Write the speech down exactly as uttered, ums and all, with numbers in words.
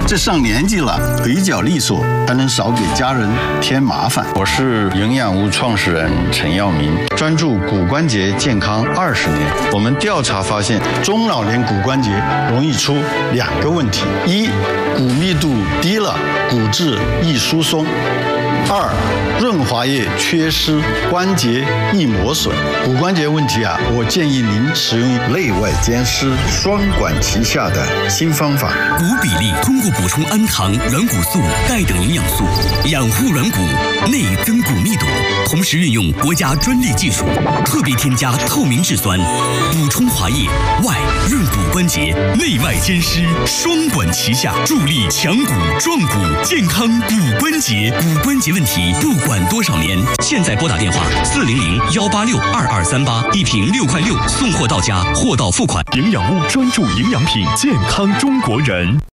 这上年纪了，腿脚利索，还能少给家人添麻烦。 我是营养屋创始人陈耀明，专注骨关节健康二十年。我们调查发现， 中老年骨关节容易出两个问题：一，骨密度低了，骨质易疏松；二，润滑液缺失，关节易磨损。骨关节问题啊，我建议您使用内外兼施、双管齐下的新方法。 骨比例通过补充氨糖、软骨素、钙等营养素，养护软骨，内增骨密度。同时运用国家专利技术，特别添加透明质酸，补充滑液，外润骨关节，内外兼施，双管齐下，助力强骨壮骨，健康骨关节。骨关节问题不管多少年，现在拨打电话四零零幺八六二二三八，一瓶六块六，送货到家，货到付款。 营养屋专注营养品，健康中国人。